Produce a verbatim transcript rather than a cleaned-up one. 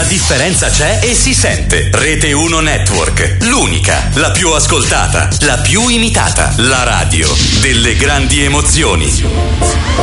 differenza c'è e si sente. Rete uno Network, l'unica, la più ascoltata, la più imitata, la radio delle grandi emozioni.